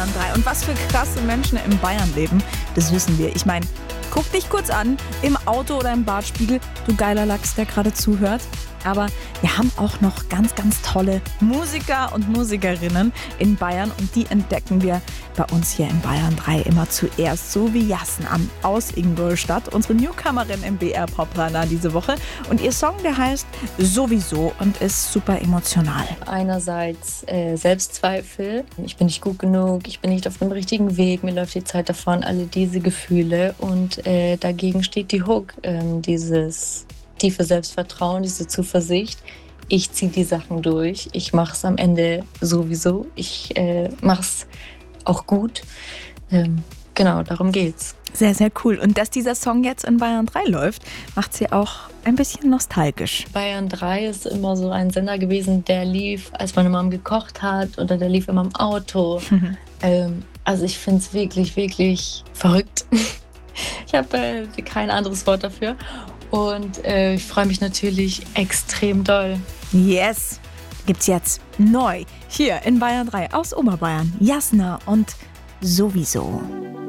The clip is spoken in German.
Bayern 3. Und was für krasse Menschen in Bayern leben, das wissen wir. Ich meine, guck dich kurz an, im Auto oder im Badspiegel, du geiler Lachs, der gerade zuhört. Aber wir haben auch noch ganz, ganz tolle Musiker und Musikerinnen in Bayern und die entdecken wir bei uns hier in Bayern 3 immer zuerst, so wie Jasna aus Ingolstadt, unsere Newcomerin im BR Popradar diese Woche. Und ihr Song, der heißt Sowieso und ist super emotional. Einerseits Selbstzweifel, ich bin nicht gut genug, ich bin nicht auf dem richtigen Weg, mir läuft die Zeit davon, alle diese Gefühle. Und dagegen steht die Hook, dieses tiefe Selbstvertrauen, diese Zuversicht. Ich ziehe die Sachen durch. Ich mache es am Ende sowieso. Ich mache es auch gut. Genau, darum geht's. Sehr, sehr cool. Und dass dieser Song jetzt in Bayern 3 läuft, macht sie auch ein bisschen nostalgisch. Bayern 3 ist immer so ein Sender gewesen, der lief, als meine Mom gekocht hat oder der lief immer im Auto. Also ich finde es wirklich, wirklich verrückt. Ich habe kein anderes Wort dafür. Und ich freue mich natürlich extrem doll. Yes! Gibt's jetzt neu hier in Bayern 3 aus Oberbayern. Jasna und Sowieso.